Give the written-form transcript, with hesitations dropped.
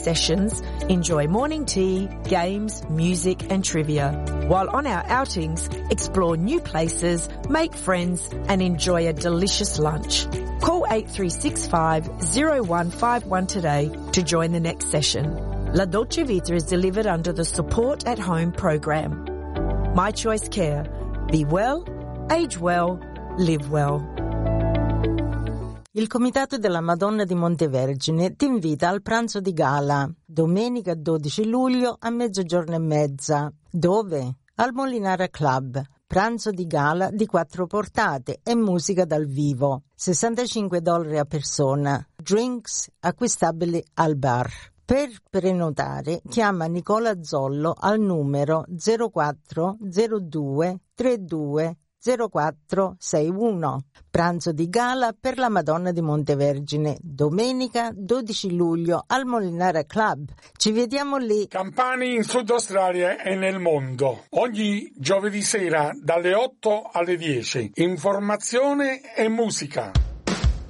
sessions, enjoy morning tea, games, music and trivia. While on our outings, explore new places, make friends and enjoy a delicious lunch. Call 8365 0151 today to join the next session. La Dolce Vita is delivered under the Support at Home program. My Choice Care. Be well, age well, live well. Il Comitato della Madonna di Montevergine ti invita al pranzo di gala, domenica 12 luglio a 12:30. Dove? Al Molinara Club. Pranzo di gala di 4 portate e musica dal vivo. $65 a persona. Drinks acquistabili al bar. Per prenotare chiama Nicola Zollo al numero 0402 32 0461. Pranzo di gala per la Madonna di Montevergine, domenica 12 luglio al Molinara Club. Ci vediamo lì. Campani in Sud Australia e nel mondo. Ogni giovedì sera dalle 8 alle 10. Informazione e musica.